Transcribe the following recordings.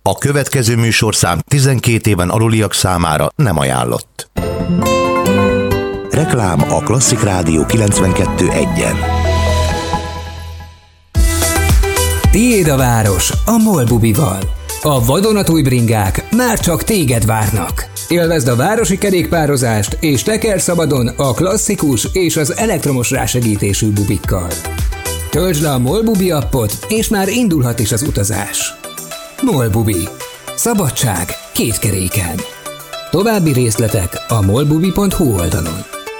A következő műsorszám 12 éven aluliak számára nem ajánlott. Reklám a Klasszik Rádió 92.1-en. Tiéd a város a MOL bubival. A vadonatúj bringák már csak téged várnak. Élvezd a városi kerékpározást és teker szabadon a klasszikus és az elektromos rásegítésű bubikkal. Töltsd le a MOL bubi appot, és már indulhat is az utazás. MOL bubi. Szabadság két keréken. További részletek a molbubi.hu oldalon.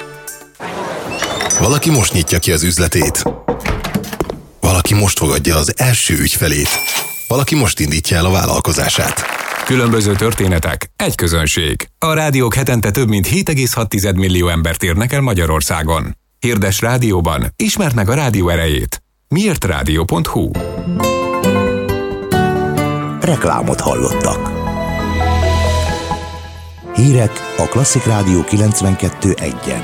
Valaki most nyitja ki az üzletét. Valaki most fogadja az első ügyfelét. Valaki most indítja el a vállalkozását. Különböző történetek, egy közönség. A rádiók hetente több mint 7,6 millió embert érnek el Magyarországon. Hirdess rádióban, ismerd meg a rádió erejét. Miértrádió.hu. Reklámot hallottak. Hírek a Klasszik Rádió 92.1-en.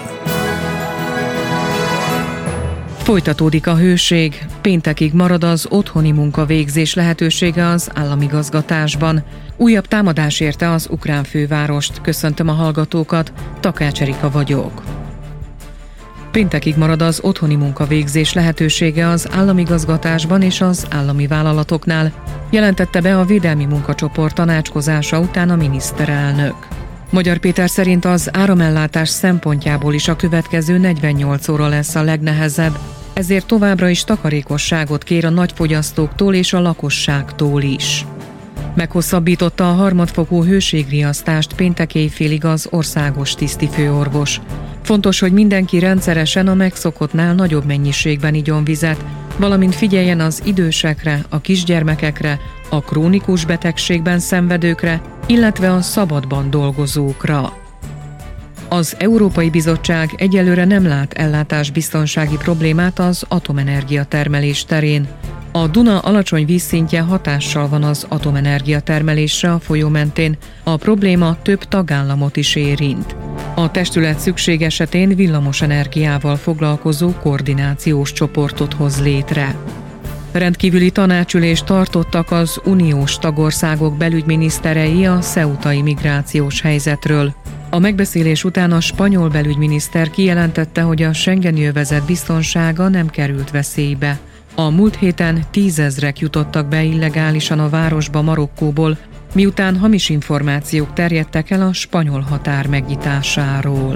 Folytatódik a hőség. Péntekig marad az otthoni munkavégzés lehetősége az államigazgatásban. Újabb támadás érte az ukrán fővárost. Köszöntöm a hallgatókat, Takács Erika vagyok. Péntekig marad az otthoni munkavégzés lehetősége az államigazgatásban és az állami vállalatoknál, jelentette be a Védelmi Munkacsoport tanácskozása után a miniszterelnök. Magyar Péter szerint az áramellátás szempontjából is a következő 48 óra lesz a legnehezebb, ezért továbbra is takarékosságot kér a nagyfogyasztóktól és a lakosságtól is. Meghosszabbította a harmadfokú hőségriasztást péntek éjfélig az országos tisztifőorvos. Fontos, hogy mindenki rendszeresen a megszokottnál nagyobb mennyiségben igyon vizet, valamint figyeljen az idősekre, a kisgyermekekre, a krónikus betegségben szenvedőkre, illetve a szabadban dolgozókra. Az Európai Bizottság egyelőre nem lát ellátásbiztonsági problémát az atomenergia termelés terén. A Duna alacsony vízszintje hatással van az atomenergia termelésre a folyó mentén, a probléma több tagállamot is érint. A testület szükség esetén villamos energiával foglalkozó koordinációs csoportot hoz létre. Rendkívüli tanácsülést tartottak az uniós tagországok belügyminiszterei a ceutai migrációs helyzetről. A megbeszélés után a spanyol belügyminiszter kijelentette, hogy a schengeni övezet biztonsága nem került veszélybe. A múlt héten 10 000 jutottak be illegálisan a városba Marokkóból, miután hamis információk terjedtek el a spanyol határ megnyitásáról.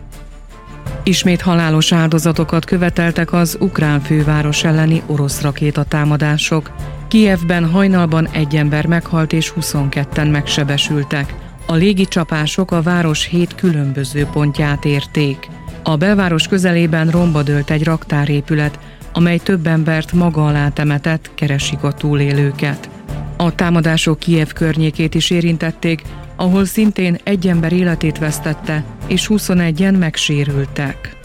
Ismét halálos áldozatokat követeltek az ukrán főváros elleni orosz rakétatámadások. Kijevben hajnalban 1 ember meghalt és 22-en megsebesültek. A légicsapások a város 7 különböző pontját érték. A belváros közelében romba dőlt egy raktárépület, amely több embert maga alá temetett, keresik a túlélőket. A támadások Kijev környékét is érintették, ahol szintén 1 ember életét vesztette, és 21-en megsérültek.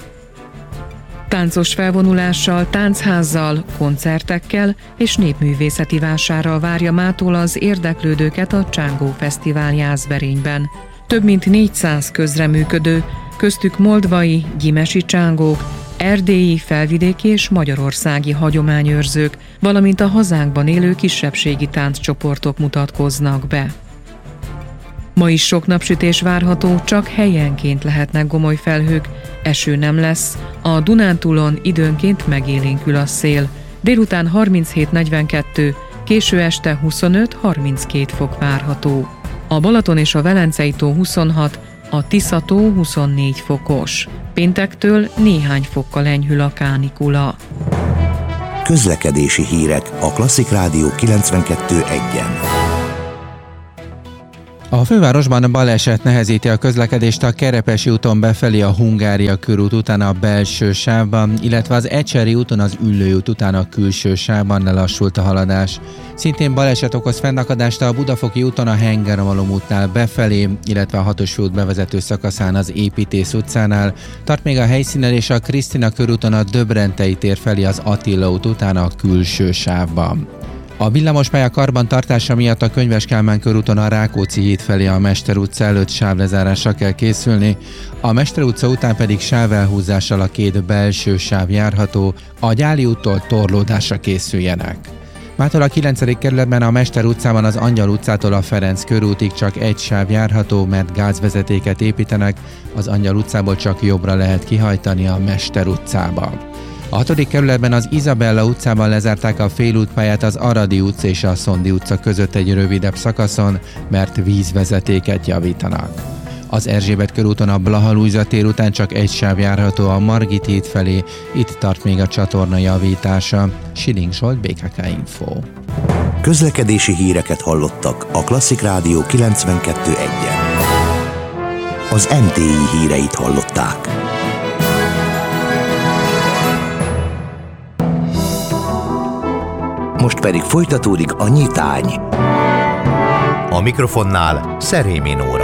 Táncos felvonulással, táncházzal, koncertekkel és népművészeti vásárral várja mától az érdeklődőket a Csángó Fesztivál Jászberényben. Több mint 400 közreműködő, köztük moldvai, gyimesi csángók, erdélyi, felvidéki és magyarországi hagyományőrzők, valamint a hazánkban élő kisebbségi tánccsoportok mutatkoznak be. Ma is sok napsütés várható, csak helyenként lehetnek gomoly felhők, eső nem lesz, a Dunántúlon időnként megélénkül a szél. Délután 37-42, késő este 25-32 fok várható. A Balaton és a Velencei tó 26, a Tisza-tó 24 fokos. Péntektől néhány fokkal enyhül a kánikula. Közlekedési hírek a Klasszik Rádió 92.1-en. A fővárosban baleset nehezíti a közlekedést a Kerepesi úton befelé a Hungária körút után a belső sávban, illetve az Ecseri úton az Üllői út után a külső sávban lelassult a haladás. Szintén baleset okoz fennakadást a Budafoki úton a Hengermalom útnál befelé, illetve a 6-os út bevezető szakaszán az Építész utcánál. Tart még a helyszínen és a Krisztina körúton a Döbrentei tér felé az Attila út után a külső sávban. A villamospálya karbantartása miatt a Könyves Kálmán körúton a Rákóczi híd felé a Mester utca előtt sávlezárásra kell készülni, a Mester utca után pedig sávelhúzással a 2 belső sáv járható, a Gyáli úttól torlódásra készüljenek. Mától a 9. kerületben a Mester utcában az Angyal utcától a Ferenc körútig csak egy sáv járható, mert gázvezetéket építenek, az Angyal utcából csak jobbra lehet kihajtani a Mester utcába. A 6. kerületben az Izabella utcában lezárták a félútpályát az Aradi utca és a Szondi utca között egy rövidebb szakaszon, mert vízvezetéket javítanak. Az Erzsébet körúton a Blaha Lujza tér után csak egy sáv járható a Margit híd felé, itt tart még a csatorna javítása. Siling Zsolt, BKK Info. Közlekedési híreket hallottak a Klasszik Rádió 92.1-en. Az MTI híreit hallották. Most pedig folytatódik a nyitány. A mikrofonnál Szerémi Nóra.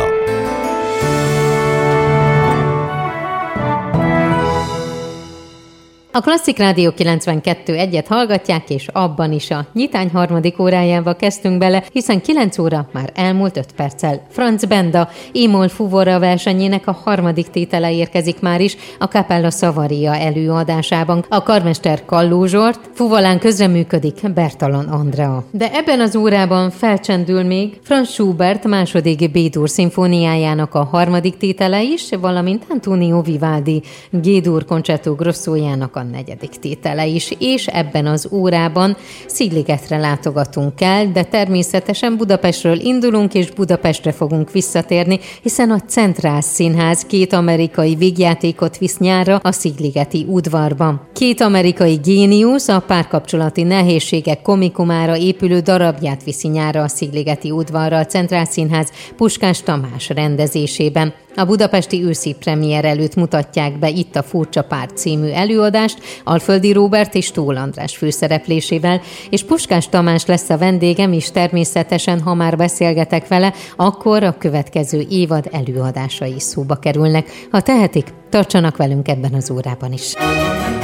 A Klasszik Rádió 92.1-et hallgatják, és abban is a nyitány 3. órájába kezdtünk bele, hiszen 9 óra már elmúlt 5 perccel. Franz Benda E-moll fuvora versenyének a 3. tétele érkezik már is a Capella Savaria előadásában. A karmester Kalló Zsolt, fuvolán közreműködik Bertalan Andrea. De ebben az órában felcsendül még Franz Schubert második B-dur szimfóniájának a 3. tétele is, valamint Antonio Vivaldi G-dur Concerto Grossójának a 4. tétele is, és ebben az órában Szigligetre látogatunk el, de természetesen Budapestről indulunk, és Budapestre fogunk visszatérni, hiszen a Centrál Színház 2 amerikai vígjátékot visz nyárra a Szigligeti udvarban. 2 amerikai géniusz a párkapcsolati nehézségek komikumára épülő darabját viszi nyárra a Szigligeti udvarra a Centrál Színház Puskás Tamás rendezésében. A budapesti őszi premier előtt mutatják be itt a Furcsa Pár című előadást Alföldi Róbert és Tóth András főszereplésével, és Puskás Tamás lesz a vendégem, és természetesen, ha már beszélgetek vele, akkor a következő évad előadásai szóba kerülnek. Ha tehetik, tartsanak velünk ebben az órában is.